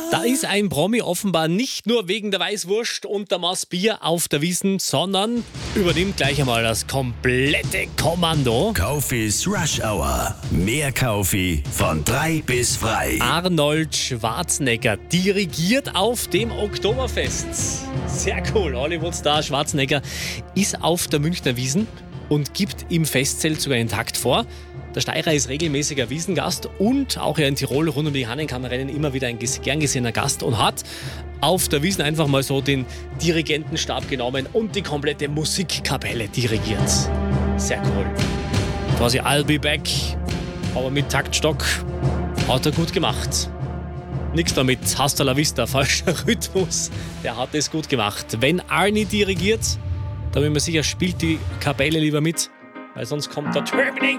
Da ist ein Promi offenbar nicht nur wegen der Weißwurst und der Maß Bier auf der Wiesn, sondern übernimmt gleich einmal das komplette Kommando. Kaufis Rush Hour. Mehr Kaufi von 3 bis frei. Arnold Schwarzenegger dirigiert auf dem Oktoberfest. Sehr cool. Hollywood-Star Schwarzenegger ist auf der Münchner Wiesn und gibt im Festzelt sogar einen Takt vor. Der Steirer ist regelmäßiger Wiesngast und auch hier in Tirol rund um die Hahnenkammrennen immer wieder ein gern gesehener Gast und hat auf der Wiesn einfach mal so den Dirigentenstab genommen und die komplette Musikkapelle dirigiert. Sehr cool. Quasi I'll be back, aber mit Taktstock hat er gut gemacht. Nix damit, hasta la vista, falscher Rhythmus. Der hat es gut gemacht. Wenn Arnie dirigiert, dann bin ich mir sicher, spielt die Kapelle lieber mit, weil sonst kommt der Terminator.